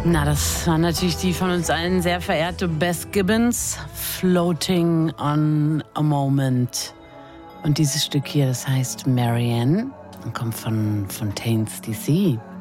Na, das war natürlich die von uns allen sehr verehrte Beth Gibbons, Floating on a Moment. Und dieses Stück hier, das heißt Marianne und kommt von Fontaines DC.